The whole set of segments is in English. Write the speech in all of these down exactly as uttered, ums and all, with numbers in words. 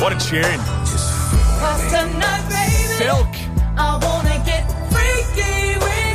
What a tune. Cause tonight, baby, Silk. I wanna get freaky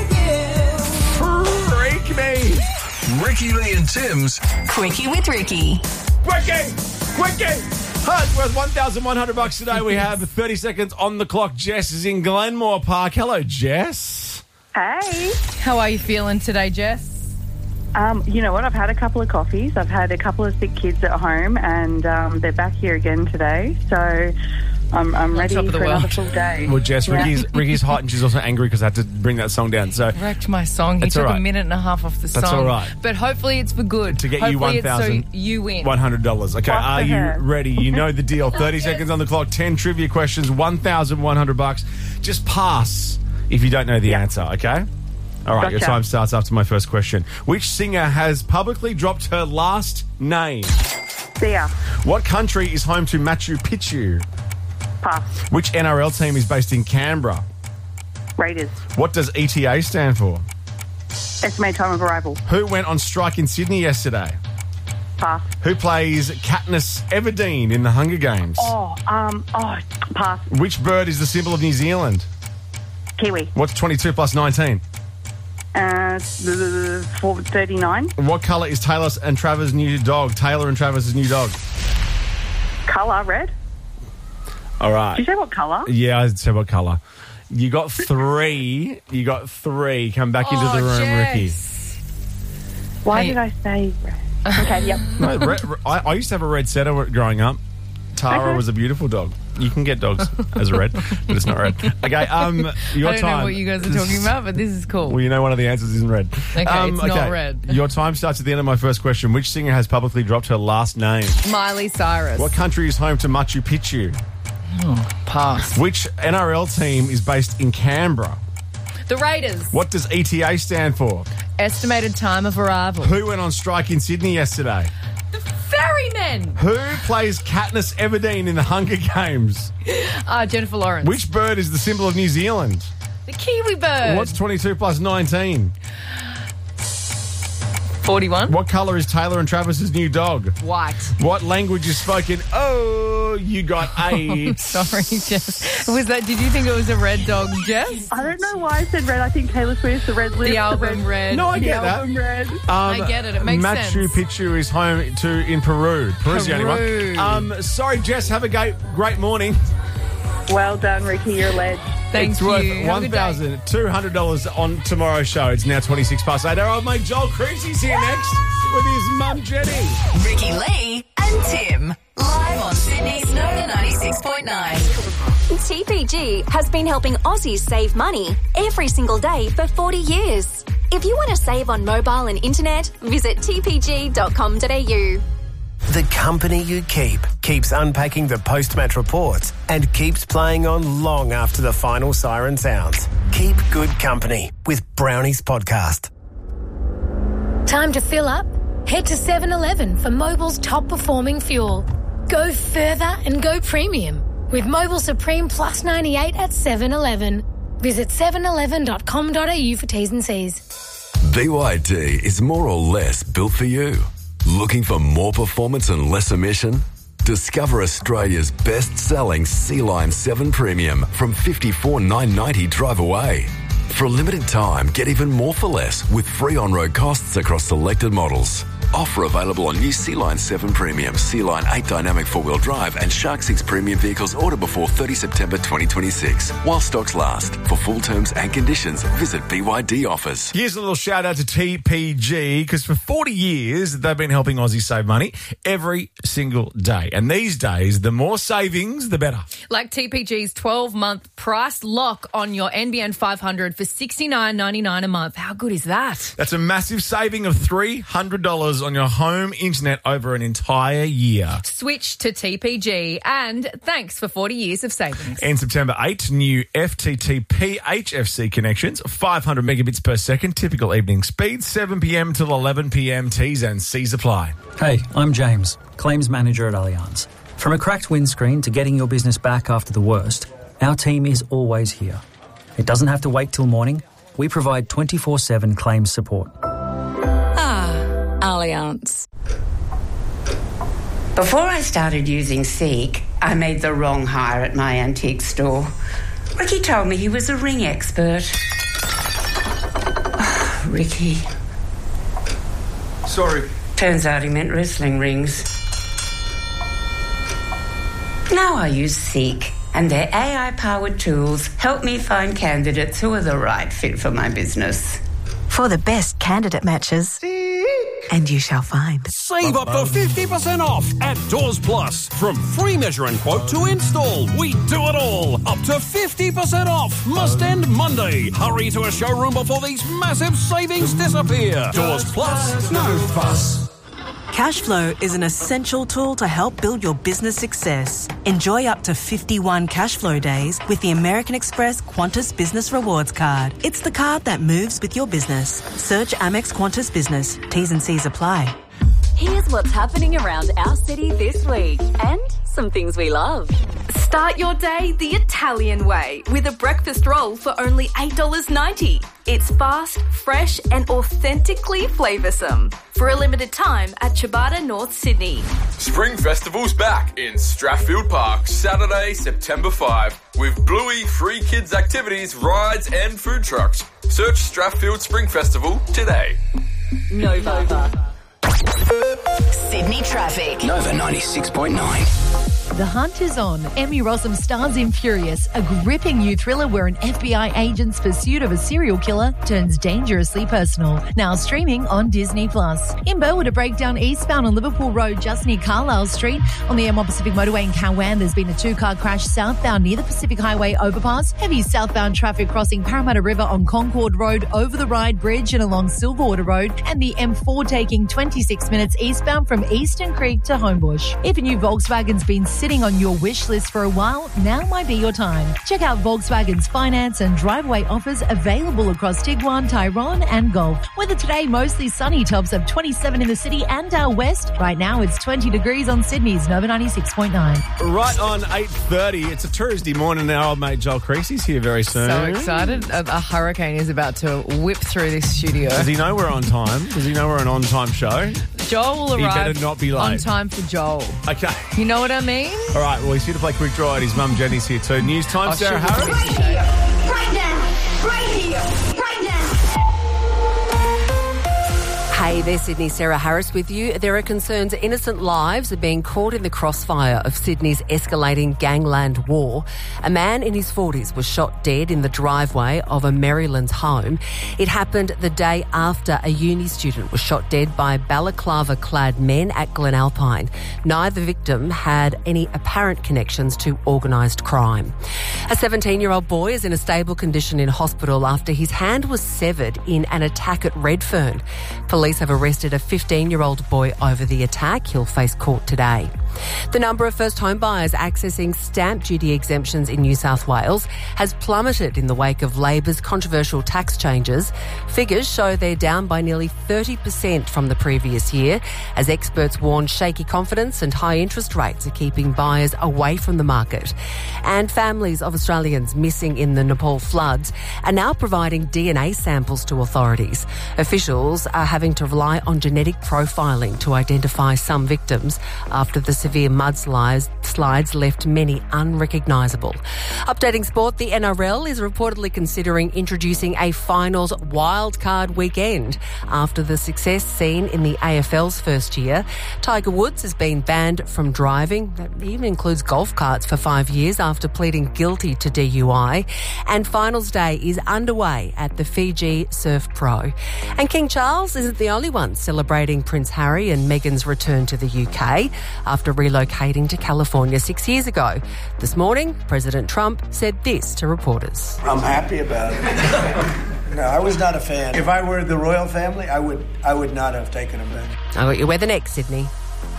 with you. Freak me. Ricky Lee and Tim's Quickie with Ricky. Quickie. Quickie. Huh, it's worth one thousand one hundred bucks today. We have thirty seconds on the clock. Jess is in Glenmore Park. Hello, Jess. Hey. How are you feeling today, Jess? Um, you know what? I've had a couple of coffees. I've had a couple of sick kids at home, and um, they're back here again today. So I'm, I'm ready top of for the another world. full day. Well, Jess, Yeah. Ricky's, Ricky's hot and she's also angry because I had to bring that song down. So Wrecked my song. He It's took all right. a minute and a half off the That's song. all right. But hopefully it's for good. to get hopefully you one it's thousand so you win. one hundred dollars. Okay, What are the you heck? ready? You know the deal. thirty Yes. seconds on the clock, ten trivia questions, one thousand one hundred bucks. Just pass if you don't know the answer, okay? All right, your Gotcha. time starts after my first question. Which singer has publicly dropped her last name? See ya. What country is home to Machu Picchu? Pass. Which N R L team is based in Canberra? Raiders. What does E T A stand for? Estimated time of arrival. Who went on strike in Sydney yesterday? Pass. Who plays Katniss Everdeen in the Hunger Games? Oh, um, oh, pass. Which bird is the symbol of New Zealand? Kiwi. What's twenty-two plus nineteen? Uh, four thirty-nine. What colour is Taylor and Travis' new dog? Taylor and Travis' new dog. Colour, red. All right. Did you say what colour? Yeah, I said what colour. You got three. You got three. Come back into the Oh, room, Ricky. Jess. Why Hey. did I say red? Okay, yep. No, red, I, I used to have a red setter growing up. Tara Okay. was a beautiful dog. You can get dogs as a red, but it's not red. Okay, um, your I don't time. know what you guys are talking about, but this is cool. Well, you know one of the answers isn't red. Okay, it's not red. Your time starts at the end of my first question. Which singer has publicly dropped her last name? Miley Cyrus. What country is home to Machu Picchu? Pass. Which N R L team is based in Canberra? The Raiders. What does E T A stand for? Estimated time of arrival. Who went on strike in Sydney yesterday? The Ferrymen. Who plays Katniss Everdeen in the Hunger Games? Ah, Jennifer Lawrence. Which bird is the symbol of New Zealand? The Kiwi bird. What's twenty-two plus nineteen? forty-one? What colour is Taylor and Travis's new dog? White. What language is spoken? Oh, you got eight. Sorry, Jess. Was that? Did you think it was a red dog, Jess? I don't know why I said red. I think Taylor Swift's the red lips. The album red. No, I The get that. album red. Um, I get it. It makes Machu sense. Picchu is home to in Peru. Peru's the only Peru. one. Um, sorry, Jess. Have a great, great morning. Well done, Ricky. You're a ledge. Thank it's you. worth Have a one good day. thousand two hundred dollars on tomorrow's show. It's now twenty-six past eight. Our old mate Joel Creasy's here next with his mum Jenny. Ricky Lee and Tim. Live on Sydney's Nova ninety-six point nine. T P G has been helping Aussies save money every single day for forty years. If you want to save on mobile and internet, visit t p g dot com dot a u. The company you keep keeps unpacking the post-match reports and keeps playing on long after the final siren sounds. Keep good company with Brownies Podcast. Time to fill up? Head to seven eleven for Mobil's top performing fuel. Go further and go premium with Mobil Supreme Plus ninety-eight at seven eleven. Visit seven eleven dot com dot a u for T's and C's. B Y D is more or less built for you. Looking for more performance and less emission? Discover Australia's best-selling Sea-Line seven Premium from fifty-four thousand nine hundred ninety dollars drive away. For a limited time, get even more for less with free on-road costs across selected models. Offer available on new Sea-Line seven Premium, Sea-Line eight Dynamic four-wheel drive and Shark six Premium vehicles order before thirtieth September twenty twenty-six. While stocks last. For full terms and conditions, visit B Y D offers. Here's a little shout out to T P G because for forty years they've been helping Aussies save money every single day. And these days, the more savings, the better. Like T P G's twelve-month price lock on your N B N five hundred for sixty-nine ninety-nine a month. How good is that? That's a massive saving of three hundred dollars on your home internet over an entire year. Switch to T P G and thanks for forty years of savings. And September eighth, new F T T P H F C connections, five hundred megabits per second, typical evening speed, seven p.m. till eleven p.m. T's and C's apply. Hey, I'm James, Claims Manager at Allianz. From a cracked windscreen to getting your business back after the worst, our team is always here. It doesn't have to wait till morning. We provide twenty-four seven claims support. Ah, Allianz. Before I started using Seek, I made the wrong hire at my antique store. Ricky told me he was a ring expert. Oh, Ricky. Sorry. Turns out he meant wrestling rings. Now I use Seek, and their A I-powered tools help me find candidates who are the right fit for my business. For the best candidate matches, and you shall find. Save up to fifty percent off at Doors Plus. From free measure and quote to install, we do it all. Up to fifty percent off. Must end Monday. Hurry to a showroom before these massive savings disappear. Doors Plus, no fuss. Cashflow is an essential tool to help build your business success. Enjoy up to fifty-one Cashflow days with the American Express Qantas Business Rewards Card. It's the card that moves with your business. Search Amex Qantas Business. T's and C's apply. Here's what's happening around our city this week and some things we love. Start your day the Italian way with a breakfast roll for only eight dollars ninety. It's fast, fresh and authentically flavoursome. For a limited time at Ciabatta, North Sydney. Spring Festival's back in Strathfield Park, Saturday, September fifth, with Bluey free kids activities, rides and food trucks. Search Strathfield Spring Festival today. Nova. Sydney traffic. Nova ninety-six point nine. The hunt is on. Emmy Rossum stars in Furious, a gripping new thriller where an F B I agent's pursuit of a serial killer turns dangerously personal. Now streaming on Disney Plus. In Burwood, a breakdown eastbound on Liverpool Road just near Carlisle Street. On the M one Pacific Motorway in Cowan, there's been a two-car crash southbound near the Pacific Highway overpass. Heavy southbound traffic crossing Parramatta River on Concord Road, over the Ryde Bridge and along Silverwater Road. And the M four taking twenty-six minutes eastbound from Eastern Creek to Homebush. If a new Volkswagen's been sitting on your wish list for a while, now might be your time. Check out Volkswagen's finance and driveway offers available across Tiguan, Tyrone and Gulf. Weather today mostly sunny, tops of twenty-seven in the city and out west. Right now it's twenty degrees on Sydney's Nova ninety-six point nine. Right on eight thirty, it's a Tuesday morning now. Old mate Joel Creasy's here very soon. So excited. A, a hurricane is about to whip through this studio. Does he know we're on time? Does he know we're an on-time show? Joel will He arrive better not be late. on time for Joel. Okay. You know what I mean? All right, well, he's here to play Quick Draw, and his mum Jenny's here too. News time, Oh, Sarah sure. Harris. Right here, right now, right here, right now. Hey there, Sydney. Sarah Harris with you. There are concerns innocent lives are being caught in the crossfire of Sydney's escalating gangland war. A man in his forties was shot dead in the driveway of a Maryland's home. It happened the day after a uni student was shot dead by balaclava-clad men at Glen Alpine. Neither victim had any apparent connections to organised crime. A seventeen-year-old boy is in a stable condition in hospital after his hand was severed in an attack at Redfern. Police have arrested a fifteen-year-old boy over the attack. He'll face court today. The number of first home buyers accessing stamp duty exemptions in New South Wales has plummeted in the wake of Labor's controversial tax changes. Figures show they're down by nearly thirty percent from the previous year, as experts warn shaky confidence and high interest rates are keeping buyers away from the market. And families of Australians missing in the Nepal floods are now providing D N A samples to authorities. Officials are having to rely on genetic profiling to identify some victims after the severe mudslides slides left many unrecognisable. Updating sport, the N R L is reportedly considering introducing a finals wildcard weekend after the success seen in the A F L's first year. Tiger Woods has been banned from driving. That even includes golf carts for five years after pleading guilty to D U I. And finals day is underway at the Fiji Surf Pro. And King Charles isn't the only one celebrating Prince Harry and Meghan's return to the U K after relocating to California six years ago. This morning, President Trump said this to reporters. I'm happy about it. No, I was not a fan. If I were the royal family, I would I would not have taken him back. I got your weather next, Sydney.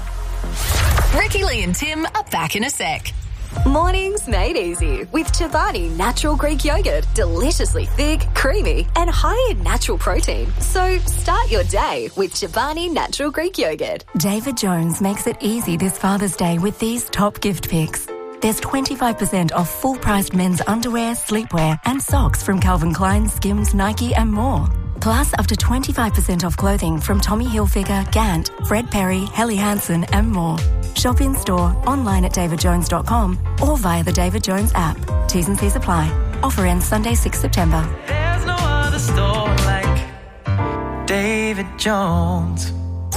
Ricky, Lee and Tim are back in a sec. Mornings made easy with Chobani Natural Greek Yogurt. Deliciously thick, creamy, and high in natural protein. So start your day with Chobani Natural Greek Yogurt. David Jones makes it easy this Father's Day with these top gift picks. There's twenty-five percent off full-priced men's underwear, sleepwear, and socks from Calvin Klein, Skims, Nike, and more. Plus, up to twenty-five percent off clothing from Tommy Hilfiger, Gant, Fred Perry, Helly Hansen, and more. Shop in store, online at david jones dot com or via the David Jones app. T's and C's apply. Offer ends Sunday, sixth September. There's no other store like David Jones.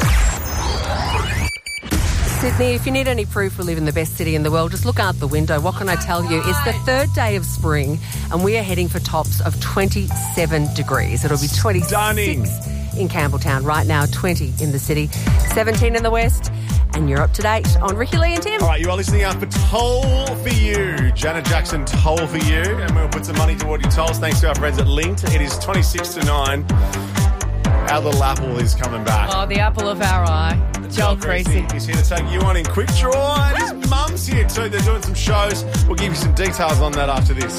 Sydney, if you need any proof we live in the best city in the world, just look out the window. What can I tell you? It's the third day of spring and we are heading for tops of twenty-seven degrees. It'll be twenty-six Stunning. in Campbelltown. Right now, twenty in the city, seventeen in the west. And you're up to date on Ricky Lee and Tim. All right, you are listening out for Toll for You. Janet Jackson, Toll for You. And we'll put some money toward your tolls thanks to our friends at Linked. It is twenty-six to nine. Our little apple is coming back. Oh, the apple of our eye. Joel Creasy. He's here to take you on in quick draw. And his mum's here too. They're doing some shows. We'll give you some details on that after this.